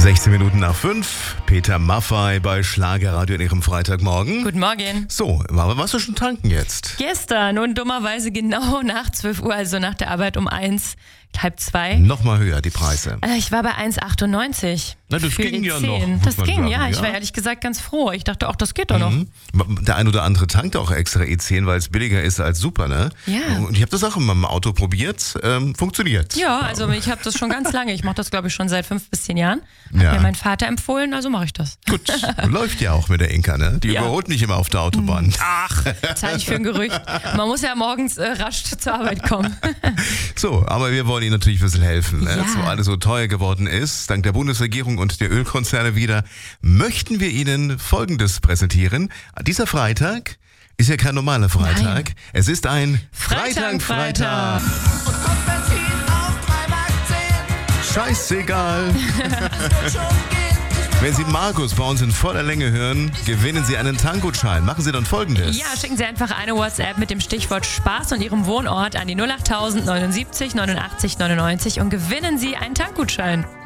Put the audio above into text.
16 Minuten nach 5. Peter Maffay bei Schlagerradio in ihrem Freitagmorgen. Guten Morgen. So, warst du schon tanken jetzt? Gestern und dummerweise genau nach 12 Uhr, also nach der Arbeit um 1, halb 2. Nochmal höher die Preise. Ich war bei 1,98. Na, das für ging die ja 10. noch. Das ging, sagen, ja. Ich war ehrlich gesagt ganz froh. Ich dachte, das geht doch noch. Der ein oder andere tankt auch extra E10, weil es billiger ist als Super, ne? Ja. Und ich habe das auch in meinem Auto probiert. Funktioniert. Ja, also ich habe das schon ganz lange. Ich mache das, glaube ich, schon seit 5 bis 10 Jahren. Hat Ja. mir mein Vater empfohlen, also mache ich das. Gut, läuft ja auch mit der Inka, ne? Die Ja. überholt nicht immer auf der Autobahn. Ach, zahle ich für ein Gerücht. Man muss ja morgens rasch zur Arbeit kommen. So, aber wir wollen Ihnen natürlich ein bisschen helfen, ne? Ja. Jetzt, wo alles so teuer geworden ist, dank der Bundesregierung und der Ölkonzerne wieder, möchten wir Ihnen Folgendes präsentieren. Dieser Freitag ist ja kein normaler Freitag. Nein. Es ist ein Freitag. Freitag. Und kommt Benzin auf 3 Mark 10. Scheißegal. Wird schon gehen. Wenn Sie Markus bei uns in voller Länge hören, gewinnen Sie einen Tankgutschein. Machen Sie dann Folgendes. Ja, schicken Sie einfach eine WhatsApp mit dem Stichwort Spaß und Ihrem Wohnort an die 08000 79 89 99 und gewinnen Sie einen Tankgutschein.